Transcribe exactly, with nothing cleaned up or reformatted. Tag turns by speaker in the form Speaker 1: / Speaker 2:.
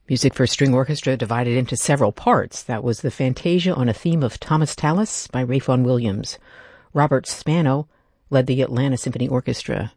Speaker 1: Music for String Orchestra divided into several parts. That was the Fantasia on a Theme of Thomas Tallis by Ralph Vaughan Williams. Robert Spano led the Atlanta Symphony Orchestra.